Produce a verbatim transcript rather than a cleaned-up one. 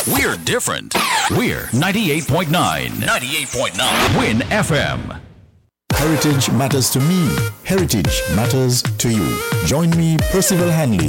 We're different. We're ninety-eight point nine. ninety-eight point nine. Win F M. Heritage matters to me. Heritage matters to you. Join me, Percival Hanley,